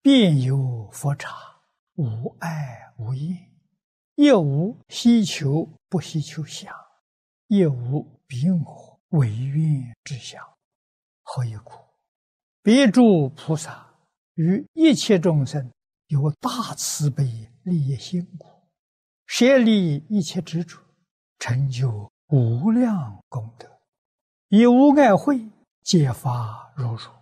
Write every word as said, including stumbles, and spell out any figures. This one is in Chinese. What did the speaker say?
便有佛茶，无爱无厌，亦无希求不希求想，亦无彼我唯愿之想，何以故？别诸菩萨于一切众生有大慈悲利益心故，舍离一切执着，成就无量功德，以无碍慧，揭发如如，